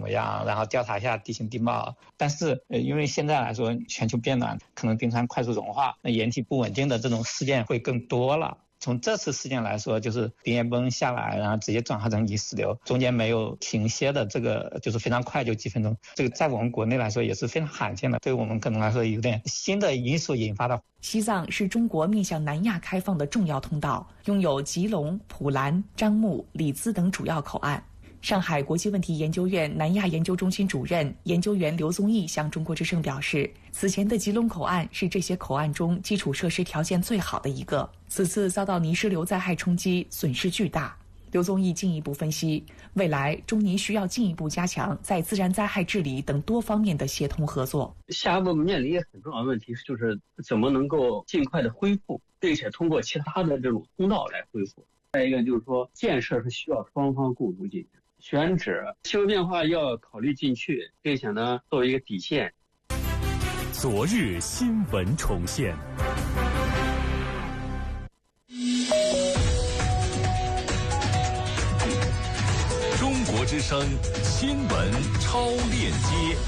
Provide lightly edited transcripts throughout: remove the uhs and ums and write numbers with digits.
么样，然后调查一下地形地貌。但是因为现在来说全球变暖，可能冰川快速融化，那岩体不稳定的这种事件会更多了。从这次事件来说，就是冰岩崩下来，然后直接转化成泥石流，中间没有停歇的，这个就是非常快，就几分钟。这个在我们国内来说也是非常罕见的，对我们可能来说有点新的因素引发的。 西藏是中国面向南亚开放的重要通道，拥有吉隆、普兰、樟木、里兹等主要口岸。上海国际问题研究院南亚研究中心主任研究员刘宗义向中国之声表示，此前的吉隆口岸是这些口岸中基础设施条件最好的一个，此次遭到泥石流灾害冲击，损失巨大。刘宗义进一步分析，未来中泥需要进一步加强在自然灾害治理等多方面的协同合作。 下一步面临一个很重要的问题，就是怎么能够尽快的恢复，并且通过其他的这种通道来恢复。再一个就是说，建设是需要双方共同进行，选址气候变化要考虑进去，并且呢作为一个底线。 昨日新闻重现。中国之声新闻超链接。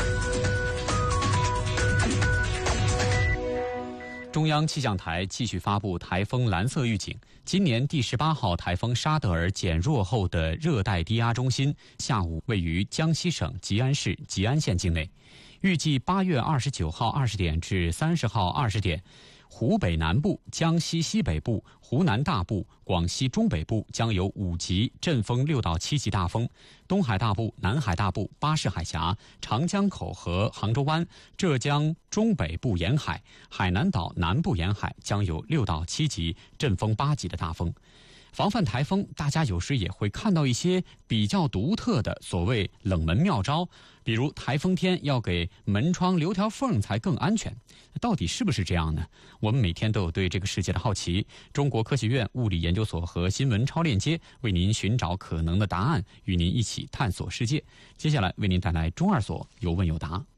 中央气象台继续发布台风蓝色预警。今年第18号台风沙德尔减弱后的热带低压中心下午位于江西省吉安市吉安县境内，预计8月29号20点至30号20点，湖北南部、江西西北部、湖南大部、广西中北部将有5级阵风6到7级大风，东海大部、南海大部、巴士海峡、长江口和杭州湾、浙江中北部沿海、海南岛南部沿海将有6到7级阵风8级的大风。防范台风，大家有时也会看到一些比较独特的所谓冷门妙招，比如台风天要给门窗留条缝才更安全，到底是不是这样呢？我们每天都有对这个世界的好奇。中国科学院物理研究所和新闻超链接为您寻找可能的答案，与您一起探索世界。接下来为您带来中二所有问有答。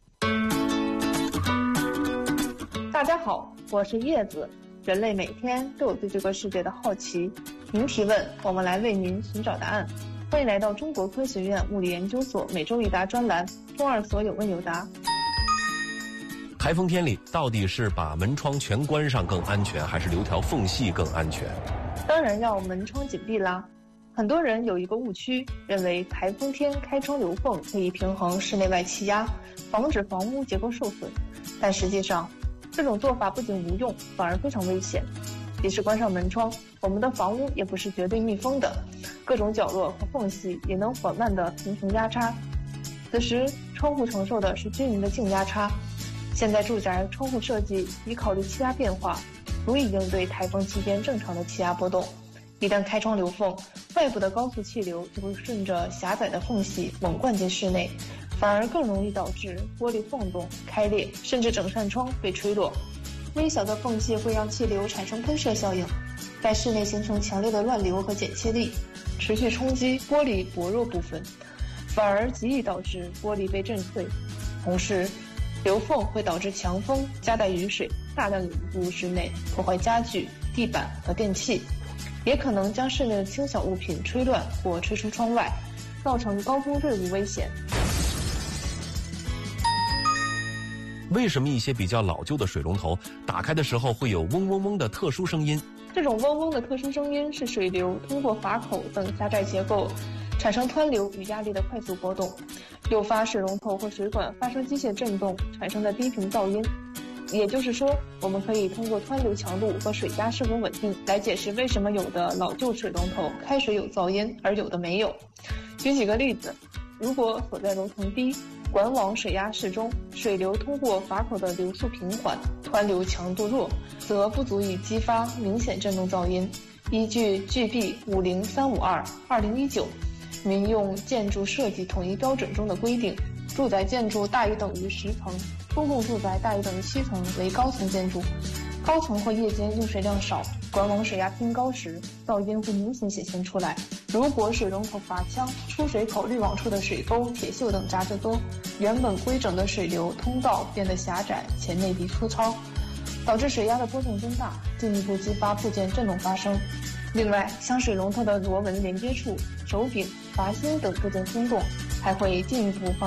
大家好，我是叶子。人类每天都有对这个世界的好奇，您提问，我们来为您寻找答案。欢迎来到中国科学院物理研究所每周一答专栏，中二所有问有答。 台风天里，到底是把门窗全关上更安全，还是留条缝隙更安全？ 当然要门窗紧闭啦。很多人有一个误区，认为台风天开窗留缝可以平衡室内外气压，防止房屋结构受损。但实际上，这种做法不仅无用，反而非常危险。即使关上门窗，我们的房屋也不是绝对密封的，各种角落和缝隙也能缓慢地形成压差。此时，窗户承受的是均匀的静压差。现在住宅窗户设计已考虑气压变化，足以应对台风期间正常的气压波动。一旦开窗留缝，外部的高速气流就会顺着狭窄的缝隙猛灌进室内，反而更容易导致玻璃晃动、开裂，甚至整扇窗被吹落。微小的缝隙会让气流产生喷射效应，在室内形成强烈的乱流和剪切力，持续冲击玻璃薄弱部分，反而极易导致玻璃被震碎。同时，留缝会导致强风夹带雨水大量涌入室内，破坏家具、地板和电器，也可能将室内的轻小物品吹乱或吹出窗外，造成高空坠物危险。 为什么一些比较老旧的水龙头打开的时候会有嗡嗡嗡的特殊声音？ 这种嗡嗡的特殊声音是水流通过阀口等狭窄结构产生湍流与压力的快速波动，诱发水龙头或水管发生机械振动产生的低频噪音。也就是说，我们可以通过湍流强度和水压是否稳定来解释为什么有的老旧水龙头开水有噪音，而有的没有。举几个例子，如果所在楼层低，管网水压适中，水流通过阀口的流速平缓，湍流强度弱，则不足以激发明显振动噪音。依据 GB 50352-2019民用建筑设计统一标准中的规定，住宅建筑大于等于10层，公共住宅大于等于7层为高层建筑。高层或夜间用水量少，管网水压偏高时，噪音会明显显现出来。如果水龙头阀腔、出水口滤网处的水沟、铁锈等杂质多，原本规整的水流通道变得狭窄且内壁粗糙，导致水压的波动增大，进一步激发部件振动发生。另外，像水龙头的螺纹连接处、手柄、阀芯等部件松动，还会进一步放